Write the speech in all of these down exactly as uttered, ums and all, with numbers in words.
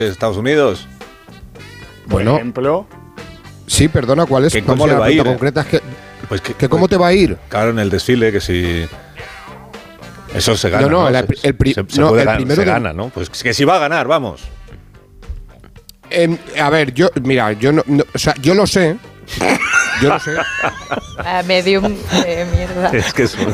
Estados Unidos. Bueno. Por ejemplo. Sí, perdona, ¿cuál es? ¿Cómo le va a ir? Concreta es que, pues que, que ¿cómo pues, te va a ir? Claro, en el desfile, que si... Eso se gana, No, no, ¿no? el, el, pri- se, se, no, puede el ganar, primero se de, gana, ¿no? Pues que si va a ganar, vamos. Eh, a ver, yo, mira, yo no, no, o sea, yo lo sé. Yo lo sé. Uh, medium de mierda. Es que es un,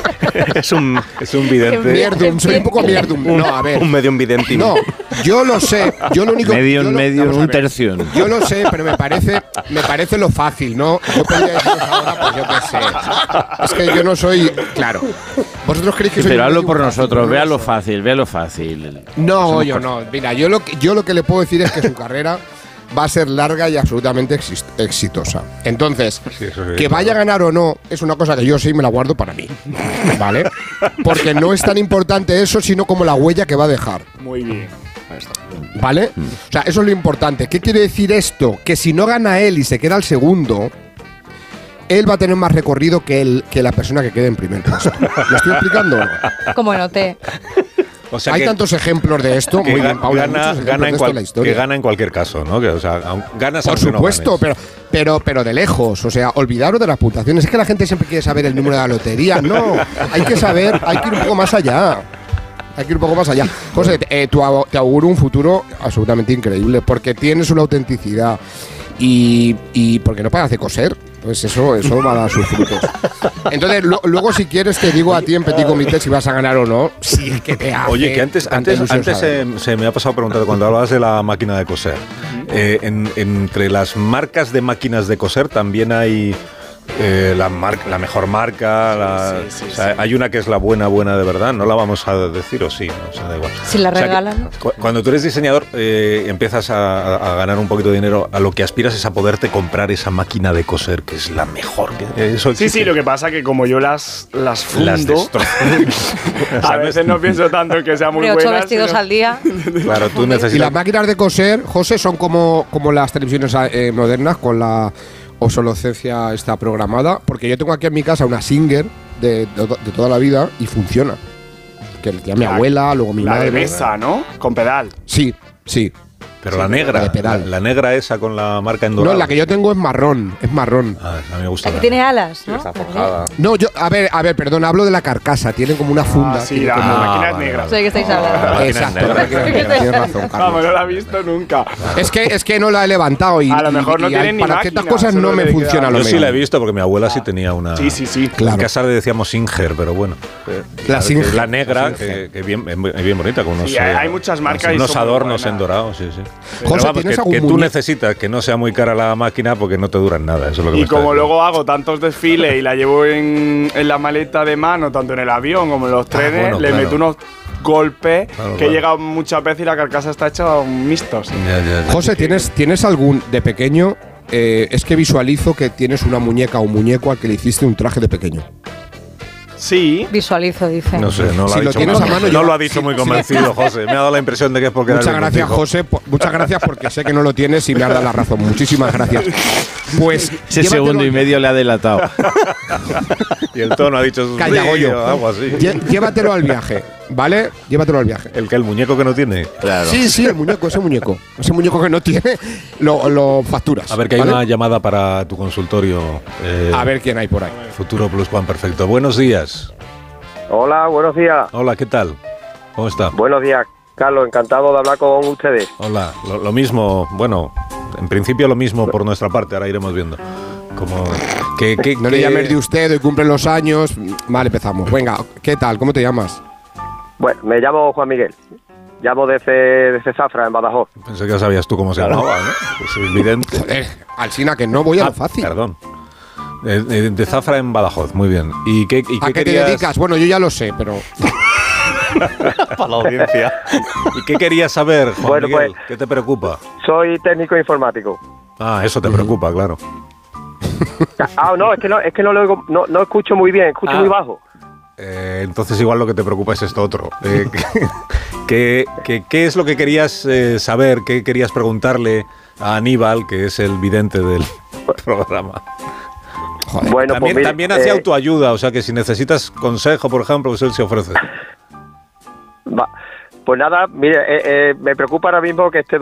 es un, es un vidente. Mierdum, soy un poco mierdum. No, a ver. Un medium vidente. No, yo lo sé. Yo lo único Medio yo en lo, medio, vamos a un ver. tercio. Yo lo sé, pero me parece, me parece lo fácil, ¿no? Yo podría deciros ahora, pues yo qué sé. Es que yo no soy. Claro. ¿Vosotros creéis que soy Pero un hazlo medium por fácil? nosotros, No véalo lo soy. fácil, véalo fácil. No, yo no. Mira, yo lo, que, yo lo que le puedo decir es que su carrera va a ser larga y absolutamente exis- exitosa. Entonces, Sí, eso sí, que claro. vaya a ganar o no es una cosa que yo sí me la guardo para mí, ¿vale? Porque no es tan importante eso, sino como la huella que va a dejar, Muy bien. ¿vale? O sea, eso es lo importante. ¿Qué quiere decir esto? Que si no gana él y se queda el segundo, él va a tener más recorrido que, el, que la persona que quede en primer puesto. ¿Lo estoy explicando o no? Como noté. O sea Hay que, tantos ejemplos de esto. que Muy ga- bien, Paula, gana, muchos ejemplos gana de en esto en cual- la historia. que gana en cualquier caso, ¿no? Que, o sea, aun- ganas Por aunque no supuesto, ganes. pero, pero, pero de lejos. O sea, olvidaros de las puntuaciones. Es que la gente siempre quiere saber el número de la lotería. No, hay que saber, hay que ir un poco más allá. Hay que ir un poco más allá. José, eh, tu au- te auguro un futuro absolutamente increíble porque tienes una autenticidad y, y porque no paras de coser. Pues eso, eso va a dar sus frutos. Entonces, lo- luego si quieres te digo a ti en Petit Comité si vas a ganar o no. Si es que te hace Oye, que antes, tanta antes, ilusión antes saber. se, se me ha pasado preguntando, cuando hablabas de la máquina de coser, eh, en- entre las marcas de máquinas de coser también hay eh, la, mar- la mejor marca, la- sí, sí, o sea, sí. hay una que es la buena, buena de verdad, no la vamos a decir o sí, no, o sea, da igual. Si la O sea, que regalan. cu- cuando tú eres diseñador eh, empiezas a, a ganar un poquito de dinero, a lo que aspiras es a poderte comprar esa máquina de coser, que es la mejor. Que, eso Sí, existe. sí, lo que pasa que como yo las, las fundo, Las destrozo. a veces no pienso tanto en que sea muy Hombre, ocho buena. vestidos sino- al día. Claro, tú Y necesitas... las máquinas de coser, José, son como, como las televisiones eh, modernas con la obsolescencia está programada. Porque yo tengo aquí en mi casa una Singer de, de, de toda la vida y funciona. Que le tenía mi La- abuela, luego mi La madre. de mesa, ¿no? Con pedal. Sí, sí. Pero Sí, la la negra, de la, pedal. la negra esa con la marca en No, dorado. la que yo tengo es marrón, es marrón. Ah, a mí me gusta. La que tiene alas, ¿no? Está forjada. No, yo, a ver, a ver, perdón, hablo de la carcasa. Tiene como una funda. Ah, sí, tiene la como- máquina es vale, negra. No sé de qué estáis La hablando. máquina es Exacto, negra. la máquina es negra, tienes razón, Carlos. Vamos, no la he visto nunca. Es que, es que no la he levantado y, A lo mejor no y tienen hay- ni para ciertas máquina, cosas solo no me le funciona queda- lo Yo sí mismo. la he visto porque mi abuela sí tenía una. Sí, sí, sí. Claro. En casa le decíamos Singer, pero bueno. La que Singer. es la negra, La que, Singer. que bien, es bien bonita, con unos, Sí, hay- eh, hay muchas marcas y unos son muy adornos buenas. en dorado, sí, sí. José, Pero vamos, ¿tienes que, algún que tú muñeco? necesitas que no sea muy cara la máquina porque no te duran nada, eso es lo que me Y está como diciendo. luego hago tantos desfiles y la llevo en, en la maleta de mano, tanto en el avión como en los trenes, bueno, le claro. meto unos golpes Claro, que claro. he llegado muchas veces y la carcasa está hecha un mixtos. Ya, ya, ya. José, ¿tienes, ¿tienes algún de pequeño? Eh, es que visualizo que tienes una muñeca o un muñeco al que le hiciste un traje de pequeño. Sí. Visualizo, dice. No sé, no lo Si ha lo dicho tienes muy a mano, convencido. yo- No lo ha dicho muy convencido, José. Me ha dado la impresión de que es porque Muchas era alguien gracias, contigo. José. po- Muchas gracias porque sé que no lo tienes y me has dado la razón. Muchísimas gracias. Pues Ese llévatelo- segundo y medio le ha delatado. Y el tono ha dicho Calla, sí, Goyo. o algo así. lle- Llévatelo al viaje, ¿vale? Llévatelo al viaje. El que el muñeco que no tiene. Claro. Sí, sí, el muñeco, ese muñeco. Ese muñeco que no tiene, lo, lo facturas. A ver, que hay ¿vale? una llamada para tu consultorio. eh, A ver quién hay por ahí. Futuro Plus Juan Perfecto. Buenos días. Hola, buenos días. Hola, ¿qué tal? ¿Cómo está? Buenos días, Carlos. Encantado de hablar con ustedes. Hola, lo, lo mismo, bueno, en principio lo mismo por nuestra parte, ahora iremos viendo. Como que, que- No le que- llames de usted, hoy cumplen los años. Vale, empezamos. Venga, ¿qué tal? ¿Cómo te llamas? Bueno, me llamo Juan Miguel. Llamo desde, desde Zafra, en Badajoz. Pensé que ya sabías tú cómo se llamaba, ¿no? Pues es evidente. Joder, Alsina, que no voy a Ah, lo fácil. Perdón. Eh, eh, de Zafra en Badajoz, muy bien. ¿Y qué, y ¿A qué te querías- dedicas? Bueno, yo ya lo sé, pero. Para la audiencia. ¿Y qué querías saber, Juan Bueno, Miguel? pues- ¿Qué te preocupa? Soy técnico informático. Ah, eso te preocupa, claro. Ah, no, es que no, es que no lo oigo- no, no escucho muy bien, escucho Ah. muy bajo. Eh, entonces igual lo que te preocupa es esto otro. Eh, ¿qué, qué, qué es lo que querías eh, saber? ¿Qué querías preguntarle a Aníbal, que es el vidente del programa? Joder. Bueno, También, pues mire, también hace eh, autoayuda, o sea que si necesitas consejo, por ejemplo, pues él se ofrece. va- Pues nada, mire, eh, eh, me preocupa ahora mismo que este